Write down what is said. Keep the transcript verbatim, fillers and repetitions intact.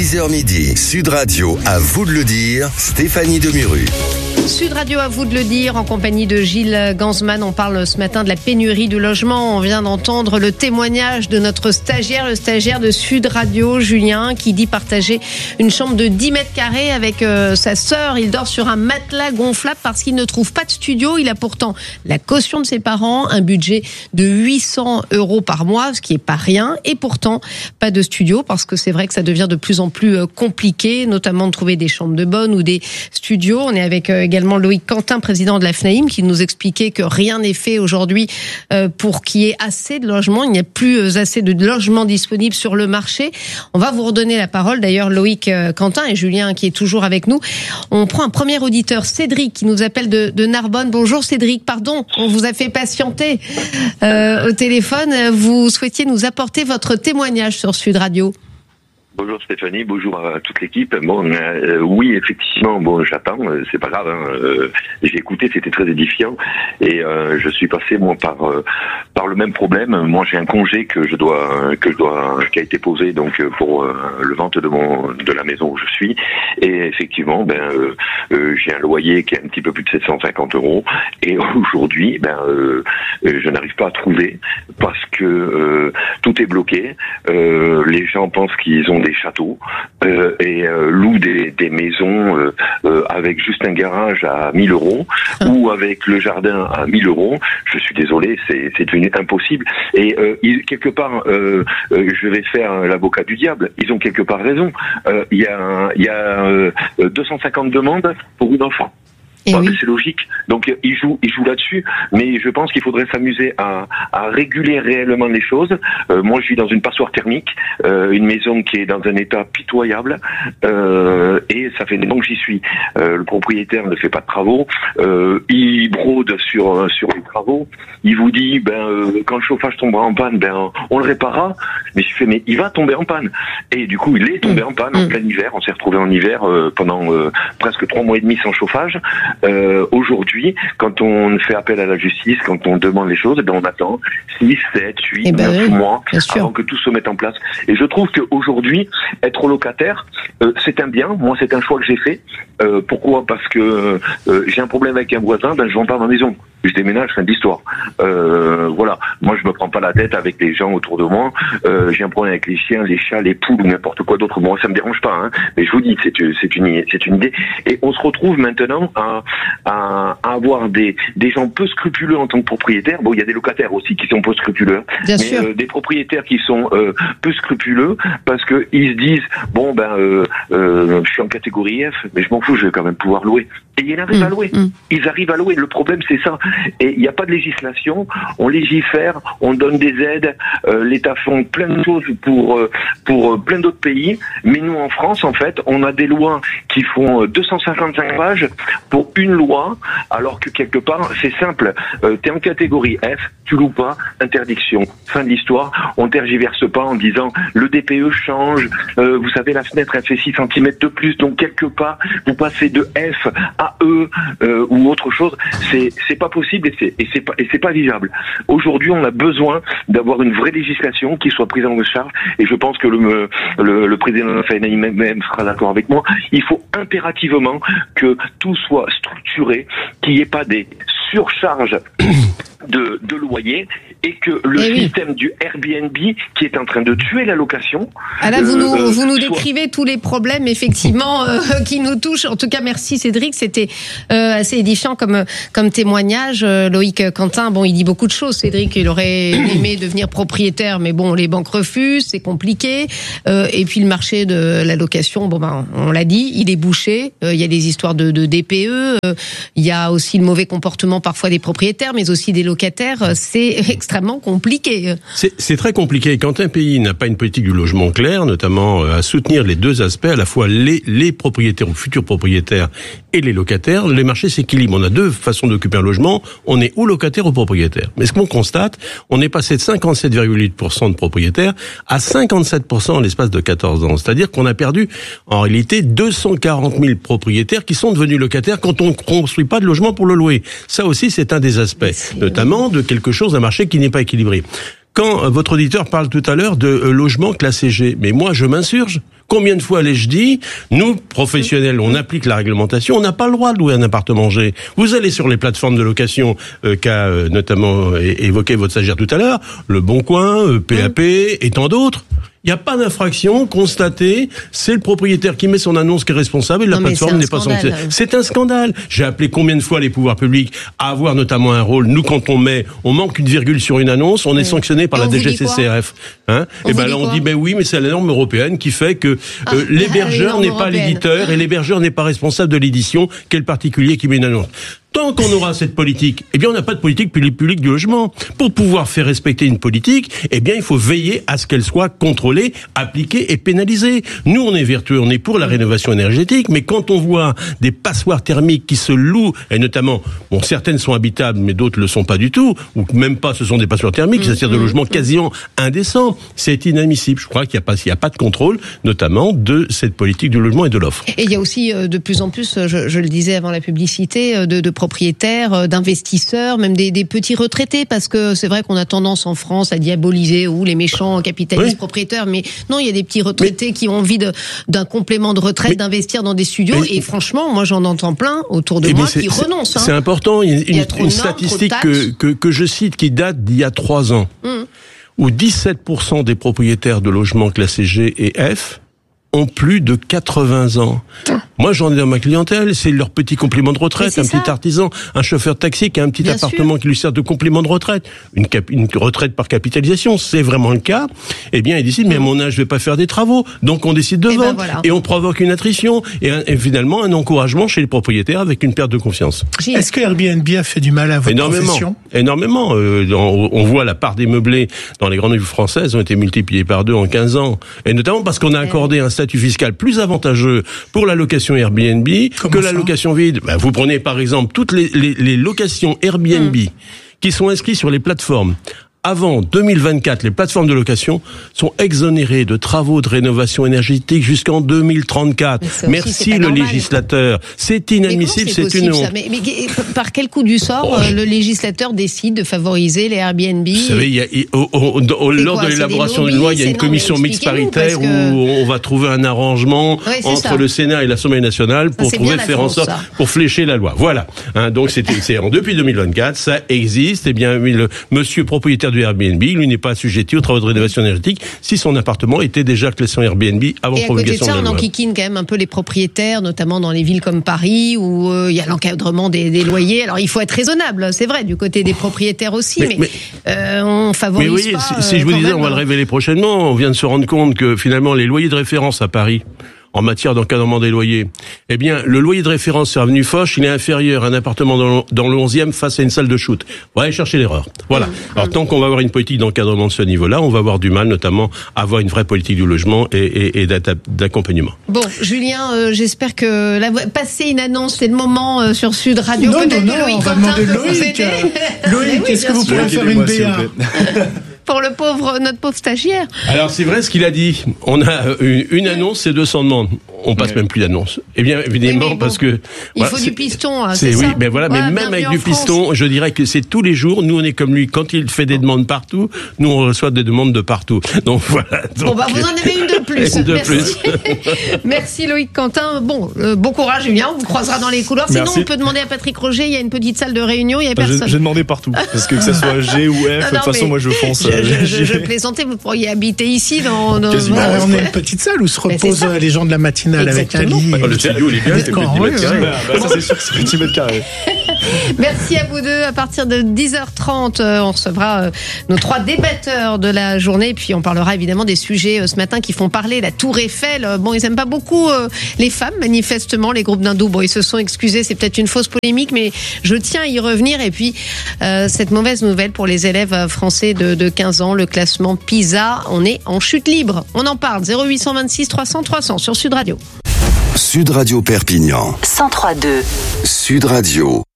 dix heures midi, Sud Radio, à vous de le dire, Stéphanie Demuru. Sud Radio, à vous de le dire, en compagnie de Gilles Gansman. On parle ce matin de la pénurie du logement. On vient d'entendre le témoignage de notre stagiaire, le stagiaire de Sud Radio, Julien, qui dit partager une chambre de dix mètres carrés avec euh, sa sœur. Il dort sur un matelas gonflable parce qu'il ne trouve pas de studio. Il a pourtant la caution de ses parents, un budget de huit cents euros par mois, ce qui n'est pas rien. Et pourtant, pas de studio, parce que c'est vrai que ça devient de plus en plus compliqué, notamment de trouver des chambres de bonne ou des studios. On est avec euh, également Loïc Quentin, président de la FNAIM, qui nous expliquait que rien n'est fait aujourd'hui pour qu'il y ait assez de logements. Il n'y a plus assez de logements disponibles sur le marché. On va vous redonner la parole. D'ailleurs, Loïc Quentin et Julien, qui est toujours avec nous. On prend un premier auditeur, Cédric, qui nous appelle de, de Narbonne. Bonjour Cédric, pardon, on vous a fait patienter euh, au téléphone. Vous souhaitiez nous apporter votre témoignage sur Sud Radio. Bonjour Stéphanie, bonjour à toute l'équipe. Bon, euh, oui, effectivement, bon, j'attends, euh, c'est pas grave. Hein, euh, j'ai écouté, c'était très édifiant, et euh, je suis passé moi par euh, par le même problème. Moi, j'ai un congé que je dois que je dois qui a été posé donc pour euh, le vente de mon de la maison où je suis, et effectivement, ben euh, euh, j'ai un loyer qui est un petit peu plus de sept cent cinquante euros, et aujourd'hui, ben euh, je n'arrive pas à trouver parce que euh, tout est bloqué. Euh, les gens pensent qu'ils ont des châteaux euh, et euh, louent des, des maisons euh, euh, avec juste un garage à mille euros ou avec le jardin à mille euros. Je suis désolé, c'est, c'est devenu impossible. Et euh, il, quelque part, euh, euh, je vais faire l'avocat du diable. Ils ont quelque part raison. Euh, il y a, il y a euh, deux cent cinquante demandes pour une offre. Bah, oui. C'est logique. Donc il joue, il joue là-dessus. Mais je pense qu'il faudrait s'amuser à, à réguler réellement les choses. Euh, moi, je vis dans une passoire thermique, euh, une maison qui est dans un état pitoyable, euh, et ça fait des ans que j'y suis. Euh, le propriétaire ne fait pas de travaux. Euh, il brode sur sur les travaux. Il vous dit, ben euh, quand le chauffage tombera en panne, ben on le réparera. Mais je fais, mais il va tomber en panne. Et du coup, il est tombé en panne mmh. en plein hiver. On s'est retrouvé en hiver euh, pendant euh, presque trois mois et demi sans chauffage. Euh, aujourd'hui, quand on fait appel à la justice, quand on demande les choses, eh ben on attend six, sept, huit, ben neuf oui, mois avant que tout se mette en place. Et je trouve qu'aujourd'hui, être locataire, euh, c'est un bien. Moi, c'est un choix que j'ai fait. Euh, pourquoi ? Parce que euh, j'ai un problème avec un voisin, ben je vends pas ma maison. Je déménage, fin d'histoire. Euh, voilà. Moi, je me prends pas la tête avec les gens autour de moi. Euh, j'ai un problème avec les chiens, les chats, les poules ou n'importe quoi d'autre. Bon, ça me dérange pas, hein. Mais je vous dis, c'est, c'est une, c'est une idée. Et on se retrouve maintenant à, à, à avoir des, des gens peu scrupuleux en tant que propriétaires. Bon, il y a des locataires aussi qui sont peu scrupuleux. Bien mais sûr. Euh, des propriétaires qui sont euh, peu scrupuleux parce que ils se disent, bon, ben, euh, euh, je suis en catégorie F, mais je m'en fous, je vais quand même pouvoir louer. Et ils arrivent mmh, à louer. Mmh. Ils arrivent à louer. Le problème, c'est ça. Et il n'y a pas de législation, on légifère, on donne des aides, euh, l'État fait plein de choses pour euh, pour euh, plein d'autres pays, mais nous en France, en fait, on a des lois qui font deux cent cinquante-cinq pages pour une loi, alors que quelque part, c'est simple, euh, t'es en catégorie F, tu loues pas, interdiction, fin de l'histoire, on tergiverse pas en disant le D P E change, euh, vous savez, la fenêtre, elle fait six centimètres de plus, donc quelque part, vous passez de F à E euh, ou autre chose, c'est c'est pas possible. Et c'est, et c'est pas, et c'est pas vivable. Aujourd'hui, on a besoin d'avoir une vraie législation qui soit prise en charge. Et je pense que le, le, le président de la FNAIM même sera d'accord avec moi. Il faut impérativement que tout soit structuré, qu'il n'y ait pas des surcharges de, de loyer et que le et système oui. du Airbnb qui est en train de tuer la location. Ah là, vous nous, euh, vous nous soit... décrivez tous les problèmes effectivement euh, qui nous touchent. En tout cas, merci Cédric, c'était euh, assez édifiant comme comme témoignage. Euh, Loïc Quentin, bon, il dit beaucoup de choses. Cédric, il aurait aimé devenir propriétaire, mais bon, les banques refusent, c'est compliqué. Euh, et puis le marché de la location, bon ben, on l'a dit, il est bouché. Euh, il y a des histoires de, de D P E. Euh, il y a aussi le mauvais comportement parfois des propriétaires, mais aussi des locataires. C'est extrêmement compliqué. C'est, c'est très compliqué. Quand un pays n'a pas une politique du logement claire, notamment à soutenir les deux aspects, à la fois les, les propriétaires ou futurs propriétaires et les locataires, les marchés s'équilibrent. On a deux façons d'occuper un logement. On est ou locataire ou propriétaire. Mais ce qu'on constate, on est passé de cinquante-sept virgule huit pour cent de propriétaires à cinquante-sept pour cent en l'espace de quatorze ans. C'est-à-dire qu'on a perdu, en réalité, deux cent quarante mille propriétaires qui sont devenus locataires quand on ne construit pas de logement pour le louer. Ça aussi, c'est un des aspects, notamment de quelque chose d'un marché qui n'est pas équilibré. Quand votre auditeur parle tout à l'heure de logement classé G, mais moi je m'insurge. Combien de fois l'ai-je dit, nous, professionnels, on applique la réglementation, on n'a pas le droit de louer un appartement G. Vous allez sur les plateformes de location euh, qu'a euh, notamment é- évoqué votre stagiaire tout à l'heure, Le Bon Coin, euh, P A P et tant d'autres. Il n'y a pas d'infraction constatée, c'est le propriétaire qui met son annonce qui est responsable et la Non, mais plateforme c'est un n'est pas scandale. sanctionnée. C'est un scandale. J'ai appelé combien de fois les pouvoirs publics à avoir notamment un rôle. Nous, quand on met, on manque une virgule sur une annonce, on est sanctionné par Et la on vous D G dit C C R F. Hein On et vous ben dit là, on quoi dit, ben oui, mais c'est la norme européenne qui fait que Ah, euh, l'hébergeur la n'est norme pas européenne. l'éditeur et l'hébergeur n'est pas responsable de l'édition qu'est le particulier qui met une annonce. Tant qu'on aura cette politique, eh bien, on n'a pas de politique publique du logement. Pour pouvoir faire respecter une politique, eh bien, il faut veiller à ce qu'elle soit contrôlée, appliquée et pénalisée. Nous, on est vertueux, on est pour la rénovation énergétique, mais quand on voit des passoires thermiques qui se louent, et notamment, bon, certaines sont habitables, mais d'autres le sont pas du tout, ou même pas, ce sont des passoires thermiques, c'est-à-dire de logements quasiment indécents. C'est inadmissible. Je crois qu'il n'y a pas, il n'y a pas de contrôle, notamment de cette politique du logement et de l'offre. Et il y a aussi euh, de plus en plus, je, je le disais avant la publicité, euh, de, de propriétaires, euh, d'investisseurs, même des, des petits retraités, parce que c'est vrai qu'on a tendance en France à diaboliser ou les méchants capitalistes Oui. propriétaires, mais non, il y a des petits retraités mais, qui ont envie de, d'un complément de retraite, mais, d'investir dans des studios, mais, et franchement, moi j'en entends plein autour de moi qui renoncent. Hein. C'est important, il y a une, il y a une, trop une de normes, statistique trop de que, que, que je cite qui date d'il y a trois ans, mmh. où dix-sept pour cent des propriétaires de logements classés G et F ont plus de quatre-vingts ans. Moi, j'en ai dans ma clientèle, c'est leur petit complément de retraite, un ça. petit artisan, un chauffeur de taxi qui a un petit Bien appartement sûr. qui lui sert de complément de retraite, une, cap- une retraite par capitalisation, c'est vraiment le cas. Eh bien, il décide, mais à mon âge, je vais pas faire des travaux, donc on décide de et vendre, ben voilà. et on provoque une attrition, et, un, et finalement un encouragement chez les propriétaires avec une perte de confiance. Est-ce que Airbnb a fait du mal à votre énormément, profession ? Énormément. Euh, dans, on voit la part des meublés dans les grandes villes françaises ont été multipliées par deux en quinze ans, et notamment parce qu'on a accordé un statut fiscal plus avantageux pour la location Airbnb Comment que la ça location vide. Ben, vous prenez par exemple toutes les, les, les locations Airbnb mmh. qui sont inscrites sur les plateformes. Avant deux mille vingt-quatre, les plateformes de location sont exonérées de travaux de rénovation énergétique jusqu'en deux mille trente-quatre. Merci le normal. législateur. C'est inadmissible, c'est, c'est une honte. Mais, mais par quel coup du sort oh, euh, le législateur décide de favoriser les Airbnb? Vous savez, il y a, il, au, au, au, lors quoi, de l'élaboration d'une loi, il y a une non, commission mixte paritaire que... où on va trouver un arrangement oui, entre ça. le Sénat et l'Assemblée nationale pour ça, trouver faire en sorte, ça. pour flécher la loi. Voilà. Hein, donc c'était, c'est depuis deux mille vingt-quatre, ça existe. Eh bien, le monsieur propriétaire du Airbnb, lui n'est pas assujetti aux travaux de rénovation énergétique si son appartement était déjà classé en Airbnb avant promulgation de la loi. Et à côté de ça, on enquiquine quand même un peu les propriétaires, notamment dans les villes comme Paris, où euh, il y a l'encadrement des, des loyers. Alors il faut être raisonnable, c'est vrai, du côté des propriétaires aussi, mais, mais, mais euh, on favorise mais oui, pas. Si, si je vous disais, même, on va le révéler prochainement, on vient de se rendre compte que finalement les loyers de référence à Paris, en matière d'encadrement des loyers, eh bien, le loyer de référence sur avenue Foch, il est inférieur à un appartement dans le, dans le onzième face à une salle de shoot. On va aller chercher l'erreur. Voilà. Mmh. Alors, tant qu'on va avoir une politique d'encadrement de ce niveau-là, on va avoir du mal, notamment, à avoir une vraie politique du logement et, et, et d'accompagnement. Bon, Julien, euh, j'espère que la, passer une annonce, c'est le moment euh, sur Sud Radio. Non, Peut-être non, que non, Loïc on va Quentin demander peut Loïc. vous aider. Loïc, oui, est-ce que vous pouvez faire une B A pour le pauvre, notre pauvre stagiaire. Alors c'est vrai ce qu'il a dit. On a une, une annonce, c'est deux cents demandes. On passe oui. même plus d'annonces. Eh bien évidemment oui, bon, parce que il voilà, faut du piston. Hein, c'est, c'est oui, ça mais voilà, voilà, mais même avec du France. piston, je dirais que c'est tous les jours. Nous on est comme lui. Quand il fait des demandes partout, nous on reçoit des demandes de partout. Donc voilà. Donc, bon bah vous en avez une de plus. Une de Merci. plus. Merci Loïc Quentin. Bon, euh, bon courage Julien. On vous croisera dans les couloirs. Sinon Merci. on peut demander à Patrick Roger. Il y a une petite salle de réunion. Il y a personne. J'ai demandé partout parce que que ça soit G ou F. Non, de toute façon moi je fonce. Je, je, je, je plaisantais. Vous pourriez habiter ici dans. dans Quasiment. Dans... on a une petite salle où se reposent les gens de la matinale. Exactement. Avec Bah, le studio, il est bien, c'est petit mètre carré. Bah, bah, ça, c'est sûr que c'est petit mètre carré. Merci à vous deux. À partir de dix heures trente, on recevra nos trois débatteurs de la journée. Puis on parlera évidemment des sujets ce matin qui font parler. La Tour Eiffel. Bon, ils n'aiment pas beaucoup les femmes, manifestement, les groupes d'hindous. Bon, ils se sont excusés. C'est peut-être une fausse polémique, mais je tiens à y revenir. Et puis, euh, cette mauvaise nouvelle pour les élèves français de, de quinze ans, le classement PISA, on est en chute libre. On en parle. zéro huit cent vingt-six trois cents trois cents sur Sud Radio. Sud Radio Perpignan. cent trois deux. Sud Radio.